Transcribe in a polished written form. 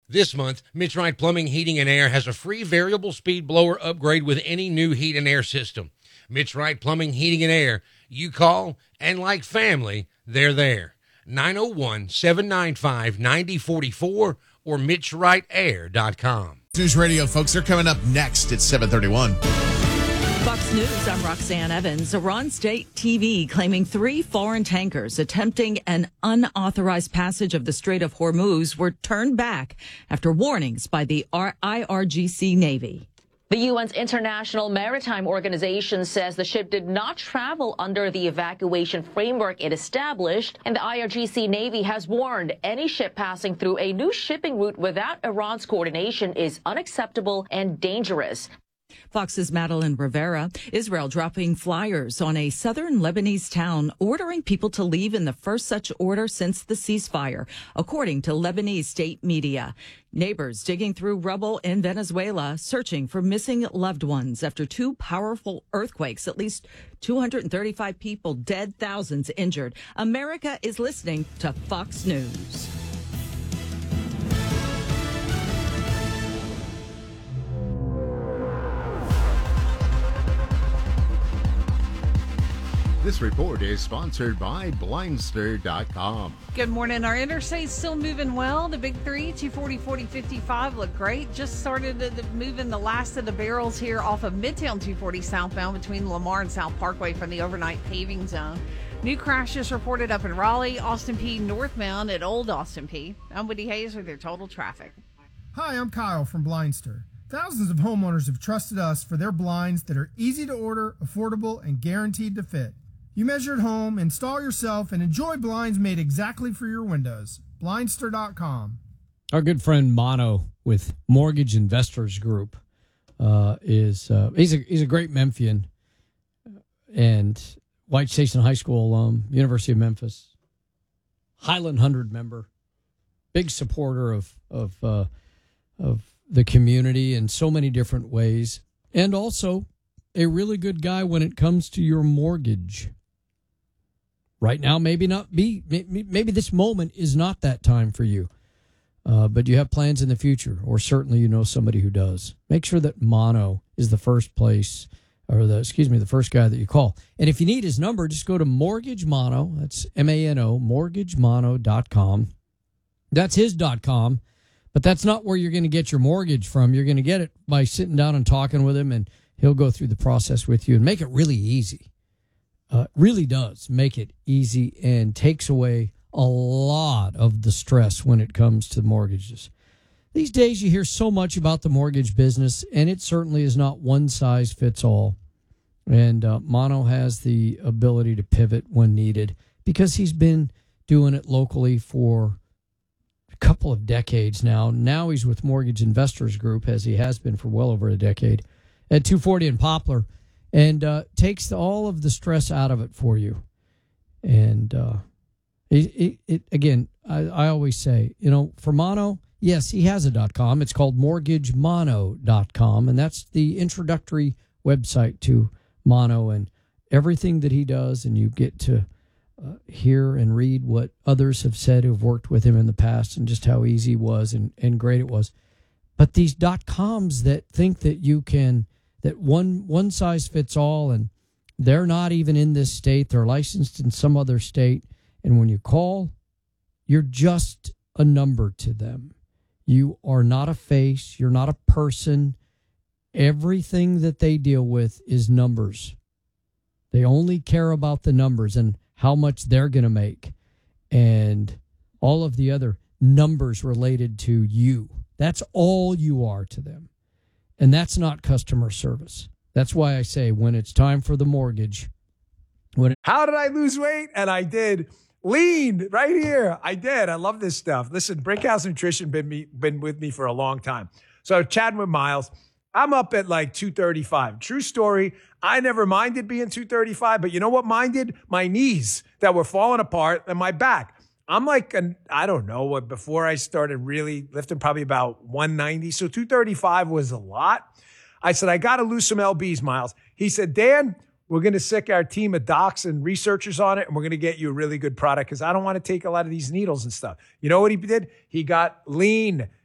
This month, Mitch Wright Plumbing, Heating, and Air has a free variable speed blower upgrade with any new heat and air system. Mitch Wright Plumbing, Heating, and Air. You call, and like family, they're there. 901-795-9044 or MitchWrightAir.com. News Radio, folks, they're coming up next at 7:31. Fox News, I'm Roxanne Evans. Iran State TV claiming 3 foreign tankers attempting an unauthorized passage of the Strait of Hormuz were turned back after warnings by the IRGC Navy. The UN's International Maritime Organization says the ship did not travel under the evacuation framework it established, and the IRGC Navy has warned any ship passing through a new shipping route without Iran's coordination is unacceptable and dangerous. Fox's Madeline Rivera. Israel dropping flyers on a southern Lebanese town ordering people to leave in the first such order since the ceasefire, according to Lebanese state media. Neighbors digging through rubble in Venezuela, searching for missing loved ones after 2 powerful earthquakes. At least 235 people dead, thousands injured. America is listening to Fox News. This report is sponsored by Blindster.com. Good morning. Our interstate's still moving well. The big three, 240, 40, 55 look great. Just started moving the last of the barrels here off of Midtown 240 southbound between Lamar and South Parkway from the overnight paving zone. New crashes reported up in Raleigh, Austin P northbound at Old Austin P. I'm Woody Hayes with your total traffic. Hi, I'm Kyle from Blindster. Thousands of homeowners have trusted us for their blinds that are easy to order, affordable, and guaranteed to fit. You measure at home, install yourself, and enjoy blinds made exactly for your windows. Blindster.com. Our good friend Mono with Mortgage Investors Group he's a great Memphian and White Station High School alum, University of Memphis, Highland 100 member, big supporter of the community in so many different ways, and also a really good guy when it comes to your mortgage. Right now, maybe this moment is not that time for you, but you have plans in the future, or certainly you know somebody who does. Make sure that Mono is the first place, or the first guy that you call. And if you need his number, just go to Mortgage Mono. That's MANO, mortgagemono.com. That's his .com, but that's not where you're going to get your mortgage from. You're going to get it by sitting down and talking with him, and he'll go through the process with you and make it really easy. Really does make it easy and takes away a lot of the stress when it comes to mortgages. These days you hear so much about the mortgage business, and it certainly is not one size fits all. And Mono has the ability to pivot when needed because he's been doing it locally for a couple of decades now. Now he's with Mortgage Investors Group, as he has been for well over a decade, at 240 in Poplar. And takes all of the stress out of it for you. And again, I always say, for Mono, yes, he has a .com. It's called mortgagemono.com, and that's the introductory website to Mono and everything that he does. And you get to hear and read what others have said who've worked with him in the past and just how easy it was and great it was. But these .coms that think that you can... that one size fits all, and they're not even in this state. They're licensed in some other state. And when you call, you're just a number to them. You are not a face. You're not a person. Everything that they deal with is numbers. They only care about the numbers and how much they're going to make and all of the other numbers related to you. That's all you are to them. And that's not customer service. That's why I say when it's time for the mortgage. How did I lose weight? And I did. Lean right here. I did. I love this stuff. Listen, Brinkhouse Nutrition been with me for a long time. So chatting with Miles, I'm up at like 235. True story. I never minded being 235, but you know what minded? My knees that were falling apart and my back. I'm like, I don't know, before I started really lifting, probably about 190. So 235 was a lot. I said, I got to lose some LBs, Miles. He said, Dan, we're going to sick our team of docs and researchers on it, and we're going to get you a really good product because I don't want to take a lot of these needles and stuff. You know what he did? He got lean.